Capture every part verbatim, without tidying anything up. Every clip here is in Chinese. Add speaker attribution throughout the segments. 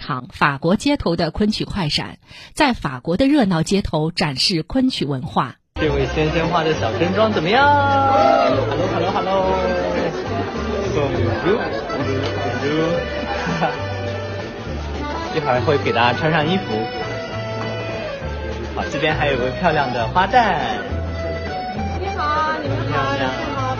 Speaker 1: 场法国街头的昆曲快闪，在法国的热闹街头展示昆曲文化。
Speaker 2: 这位鲜鲜花的小真装怎么样 ？Hello Hello Hello， Bonjour Bonjour， 一会儿会给大家穿上衣服。好，这边还有个漂亮的花旦。
Speaker 3: 你好，你们好，你好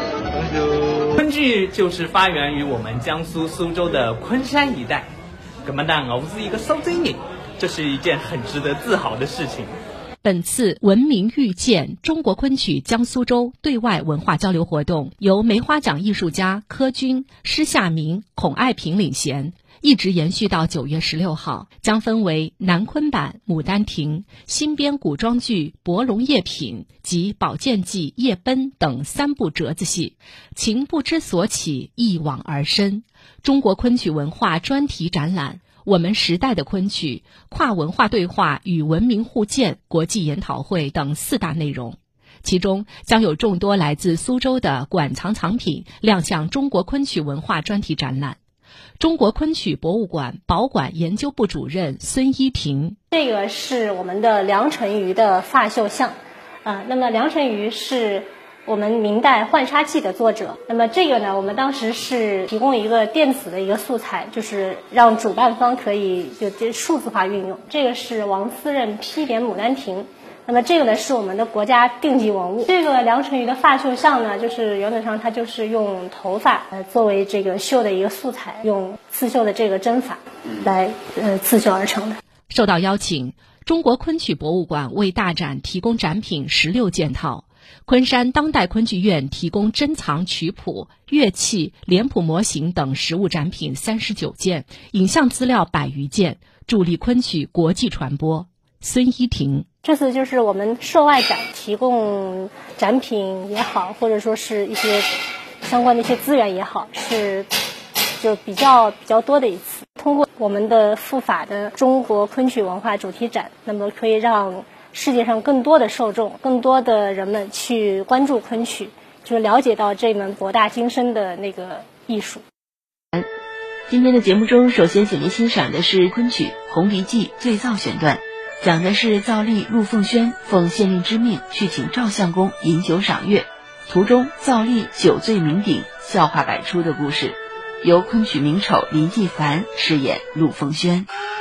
Speaker 3: ，Bonjour。
Speaker 4: 昆剧就是发源于我们江苏苏州的昆山一带。咁么但我是一个苏州人，这是一件很值得自豪的事情。
Speaker 1: 本次文明遇见中国昆曲江苏州对外文化交流活动，由梅花奖艺术家柯军、施夏明、孔爱萍领衔，一直延续到九月十六号，将分为南昆版《牡丹亭》、新编古装剧《博龙夜品》及《宝剑记》《夜奔》等三部折子戏。情不知所起，一往而深。中国昆曲文化专题展览。我们时代的昆曲、跨文化对话与文明互鉴国际研讨会等四大内容，其中将有众多来自苏州的馆藏藏品亮相中国昆曲文化专题展览。中国昆曲博物馆保管研究部主任孙一婷，
Speaker 5: 这个是我们的梁辰瑜的发绣像，啊、呃，那么梁辰瑜是我们明代《浣纱记》的作者。那么这个呢，我们当时是提供一个电子的一个素材，就是让主办方可以就这数字化运用。这个是王思任批点《牡丹亭》，那么这个呢是我们的国家定级文物。这个梁辰瑜的发绣像呢，就是原本上它就是用头发呃作为这个绣的一个素材，用刺绣的这个针法来呃刺绣而成的。
Speaker 1: 受到邀请，中国昆曲博物馆为大展提供展品十六件套。昆山当代昆剧院提供珍藏曲谱、乐器、脸谱模型等实物展品三十九件，影像资料百余件，助力昆曲国际传播。孙一婷，
Speaker 5: 这次就是我们涉外展提供展品也好，或者说是一些相关的一些资源也好，是就比较比较多的一次。通过我们的赴法的中国昆曲文化主题展，那么可以让世界上更多的受众、更多的人们去关注昆曲，就了解到这门博大精深的那个艺术。
Speaker 6: 今天的节目中，首先请您欣赏的是昆曲《红鼻记》醉造选段，讲的是赵丽、陆凤轩奉县令之命去请赵相公饮酒赏月，途中赵丽酒醉酩酊，笑话百出的故事，由昆曲名丑林继凡饰演陆凤轩。